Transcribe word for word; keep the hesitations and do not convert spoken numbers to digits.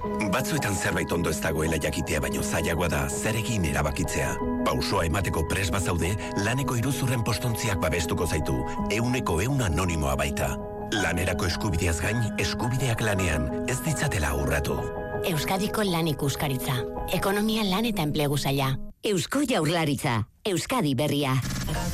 Batzuetan zerbait ondo ez dagoela jakitea baino zailagoa da zer egin erabakitzea. Pausoa emateko pres bazaude, laneko iruzurren postontziak babestuko zaitu, euneko eun anonimoa baita. Lanerako eskubideaz gain, eskubideak lanean, ez ditzatela urratu. Euskadiko lan ikuskaritza. Ekonomia, lan eta enplegu saila. Eusko Jaurlaritza. Euskadi berria.